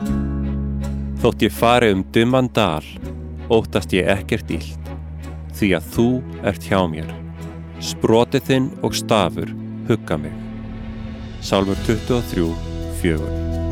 Þótt ég fari dimman dal, óttast ég ekkert illt, því að þú ert hjá mér. Sprotið þinn og stafur hugga mig. Sálmur 23:4.